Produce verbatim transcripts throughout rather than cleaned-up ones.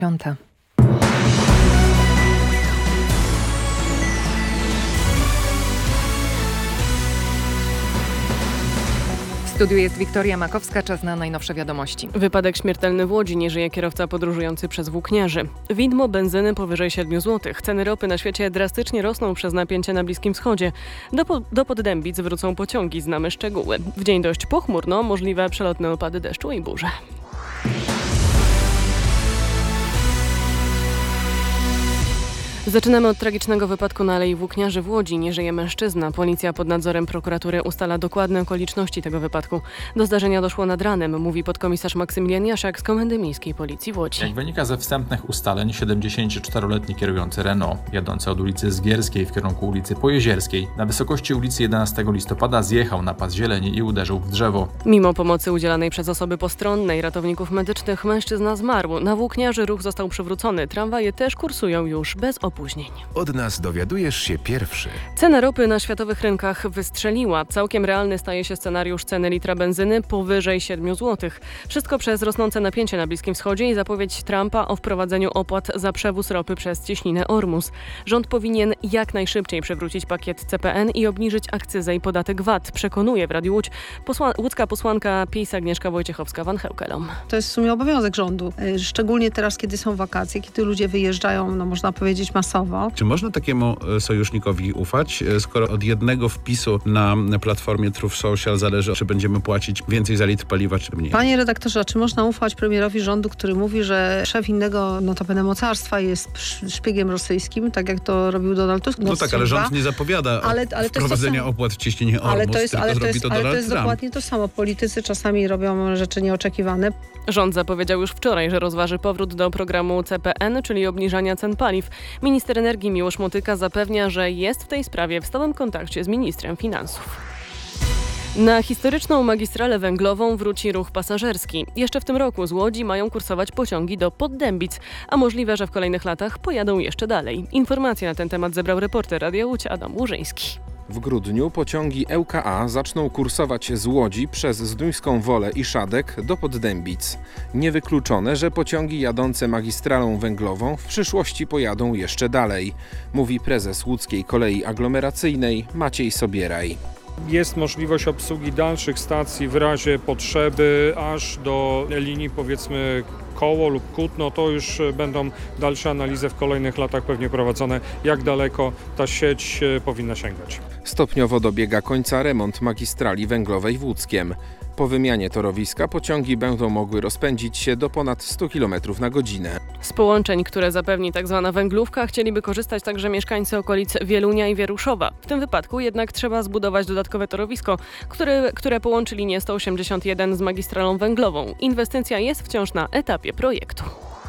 Piąta. W studiu jest Wiktoria Makowska, czas na najnowsze wiadomości. Wypadek śmiertelny w Łodzi, nie żyje kierowca podróżujący przez Włókniarzy. Widmo benzyny powyżej siedmiu złotych. Ceny ropy na świecie drastycznie rosną przez napięcie na Bliskim Wschodzie. Do, po, do Poddębic wrócą pociągi, znamy szczegóły. W dzień dość pochmurno, możliwe przelotne opady deszczu i burze. Zaczynamy od tragicznego wypadku na Alei Włókniarzy w Łodzi. Nie żyje mężczyzna. Policja pod nadzorem prokuratury ustala dokładne okoliczności tego wypadku. Do zdarzenia doszło nad ranem, mówi podkomisarz Maksymilian Jasiak z Komendy Miejskiej Policji w Łodzi. Jak wynika ze wstępnych ustaleń, siedemdziesięcioczteroletni kierujący Renault, jadący od ulicy Zgierskiej w kierunku ulicy Pojezierskiej, na wysokości ulicy jedenastego listopada zjechał na pas zieleni i uderzył w drzewo. Mimo pomocy udzielanej przez osoby postronne i ratowników medycznych, mężczyzna zmarł. Na Włókniarzy ruch został przywrócony. Tramwaje też kursują już bez opóźnień. Od nas dowiadujesz się pierwszy. Cena ropy na światowych rynkach wystrzeliła. Całkiem realny staje się scenariusz ceny litra benzyny powyżej siedmiu złotych. Wszystko przez rosnące napięcie na Bliskim Wschodzie i zapowiedź Trumpa o wprowadzeniu opłat za przewóz ropy przez cieśninę Ormus. Rząd powinien jak najszybciej przywrócić pakiet C P N i obniżyć akcyzę i podatek V A T, przekonuje w Radiu Łódź posła, łódzka posłanka PiS Agnieszka Wojciechowska-Van Heukelom. To jest w sumie obowiązek rządu, szczególnie teraz, kiedy są wakacje, kiedy ludzie wyjeżdżają, no można powiedzieć masowo. Czy można takiemu sojusznikowi ufać, skoro od jednego wpisu na platformie Truth Social zależy, czy będziemy płacić więcej za litr paliwa, czy mniej? Panie redaktorze, czy można ufać premierowi rządu, który mówi, że szef innego notabene mocarstwa jest szpiegiem rosyjskim, tak jak to robił Donald Tusk? No tak, ale rząd nie zapowiada ale, ale wprowadzenia opłat w cieśninie Ormus, ale to jest, tylko ale to zrobi jest, to ale Donald to jest Trump. dokładnie to samo. Politycy czasami robią rzeczy nieoczekiwane. Rząd zapowiedział już wczoraj, że rozważy powrót do programu C P N, czyli obniżania cen paliw. Minister energii Miłosz Motyka zapewnia, że jest w tej sprawie w stałym kontakcie z ministrem finansów. Na historyczną magistralę węglową wróci ruch pasażerski. Jeszcze w tym roku z Łodzi mają kursować pociągi do Poddębic, a możliwe, że w kolejnych latach pojadą jeszcze dalej. Informacje na ten temat zebrał reporter Radia Łódź Adam Łużyński. W grudniu pociągi L K A zaczną kursować z Łodzi przez Zduńską Wolę i Szadek do Poddębic. Niewykluczone, że pociągi jadące magistralą węglową w przyszłości pojadą jeszcze dalej, mówi prezes Łódzkiej Kolei Aglomeracyjnej Maciej Sobieraj. Jest możliwość obsługi dalszych stacji w razie potrzeby aż do linii powiedzmy Koło lub Kutno. To już będą dalsze analizy w kolejnych latach pewnie prowadzone, jak daleko ta sieć powinna sięgać. Stopniowo dobiega końca remont magistrali węglowej w Łódzkiem. Po wymianie torowiska pociągi będą mogły rozpędzić się do ponad stu kilometrów na godzinę. Z połączeń, które zapewni tzw. węglówka, chcieliby korzystać także mieszkańcy okolic Wielunia i Wieruszowa. W tym wypadku jednak trzeba zbudować dodatkowe torowisko, które, które połączy linię sto osiemdziesiąt jeden z magistralą węglową. Inwestycja jest wciąż na etapie projektu.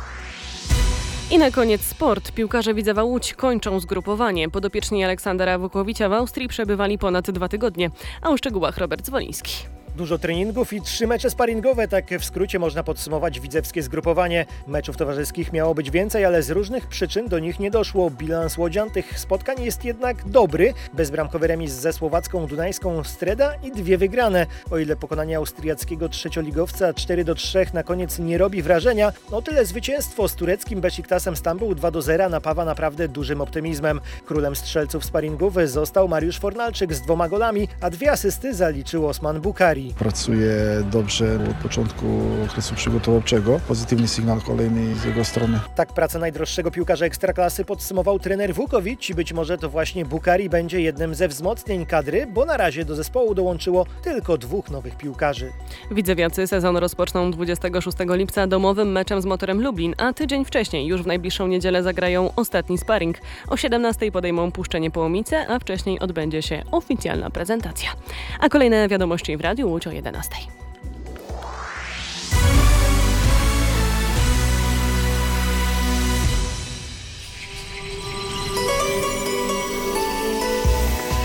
I na koniec sport. Piłkarze Widzewa Łódź kończą zgrupowanie. Podopieczni Aleksandra Wukowicza w Austrii przebywali ponad dwa tygodnie. A o szczegółach Robert Zwoliński. Dużo treningów i trzy mecze sparingowe, tak w skrócie można podsumować widzewskie zgrupowanie. Meczów towarzyskich miało być więcej, ale z różnych przyczyn do nich nie doszło. Bilans łodzian tych spotkań jest jednak dobry. Bezbramkowy remis ze słowacką Dunajską Streda i dwie wygrane. O ile pokonanie austriackiego trzecioligowca cztery do trzech na koniec nie robi wrażenia, o tyle zwycięstwo z tureckim Besiktasem Stambuł dwa do zera napawa naprawdę dużym optymizmem. Królem strzelców sparingów został Mariusz Fornalczyk z dwoma golami, a dwie asysty zaliczył Osman Bukari. Pracuje dobrze od początku okresu przygotowawczego. Pozytywny sygnał kolejny z jego strony. Tak pracę najdroższego piłkarza Ekstraklasy podsumował trener Wukowicz i być może to właśnie Bukari będzie jednym ze wzmocnień kadry, bo na razie do zespołu dołączyło tylko dwóch nowych piłkarzy. Widzewiacy sezon rozpoczną dwudziestego szóstego lipca domowym meczem z Motorem Lublin, a tydzień wcześniej, już w najbliższą niedzielę zagrają ostatni sparring. O siedemnastej podejmą Puszczenie Połomice, a wcześniej odbędzie się oficjalna prezentacja. A kolejne wiadomości w Radiu Łódź o jedenastej.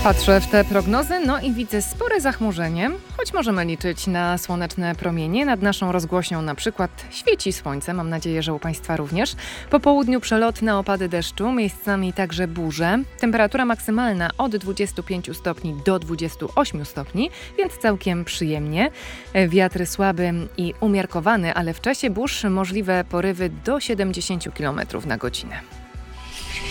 Patrzę w te prognozy, no i widzę spore zachmurzenie, choć możemy liczyć na słoneczne promienie. Nad naszą rozgłośnią na przykład świeci słońce, mam nadzieję, że u Państwa również. Po południu przelotne opady deszczu, miejscami także burze. Temperatura maksymalna od dwudziestu pięciu stopni do dwudziestu ośmiu stopni, więc całkiem przyjemnie. Wiatr słaby i umiarkowany, ale w czasie burz możliwe porywy do siedemdziesięciu kilometrów na godzinę.